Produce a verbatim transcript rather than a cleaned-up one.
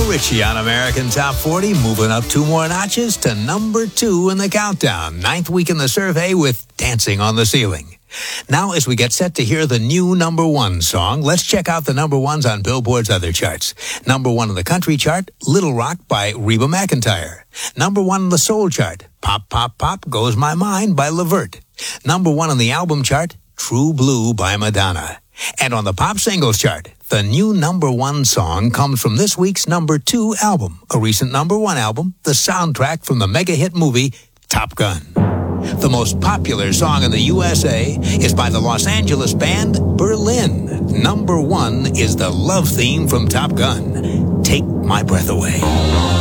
Ritchie on American Top forty, moving up two more notches to number two in the countdown. Ninth week in the survey with Dancing on the Ceiling. Now, as we get set to hear the new number one song, let's check out the number ones on Billboard's other charts. Number one on the country chart, Little Rock by Reba McEntire. Number one on the soul chart, Pop, Pop, Pop Goes My Mind by LeVert. Number one on the album chart, True Blue by Madonna. And on the pop singles chart, the new number one song comes from this week's number two album, a recent number one album, the soundtrack from the mega hit movie Top Gun. The most popular song in the U S A is by the Los Angeles band Berlin. Number one is the love theme from Top Gun, Take My Breath Away.